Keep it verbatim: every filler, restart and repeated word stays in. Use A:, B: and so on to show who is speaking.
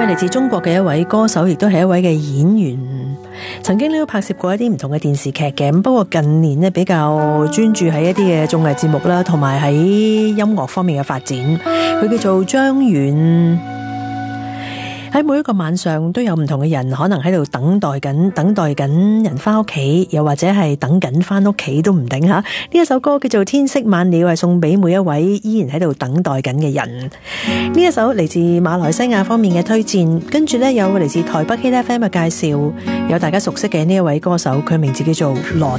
A: 嚟自中國嘅一位歌手，亦都係一位嘅演員，曾經都拍攝過一啲唔同嘅電視劇嘅。咁不過近年呢，比較專注喺一啲嘅綜藝節目啦，同埋喺音樂方面嘅發展。佢叫做張遠。喺每一個晚上都有唔同嘅人可能喺度等待緊，等待緊人翻屋企，又或者係等緊翻屋企都唔定吓。呢一首歌叫做《天色晚了》，係送俾每一位依然喺度等待緊嘅人。呢一首嚟自馬來西亞方面嘅推薦，跟住呢有嚟自台北 Hit F M 嘅介紹，有大家熟悉嘅呢一位歌手，佢名字叫做羅